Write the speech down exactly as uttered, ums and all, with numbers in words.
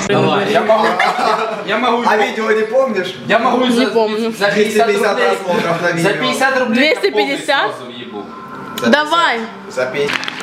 Давай, я могу. Я могу. А видео не помнишь? Я могу Не помню. За двести пятьдесят пятьдесят рублей. просмотров на видео. За пятьдесят рублей. двести пятьдесят? я полностью сразу въебу. За Давай. За пятьдесят.